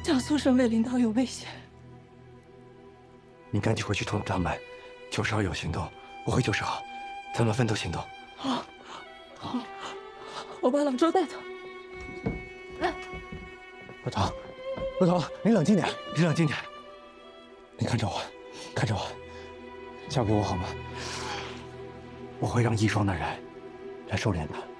江苏省委领导有危险。 你赶紧回去通知他们，9时号有行动，我回9时号，咱们分头行动。 好，好，我把老周带走。来， 老头，老头，你冷静点，你冷静点。你看着我，看着我，交给我好吗？我会让易双的人来收敛他。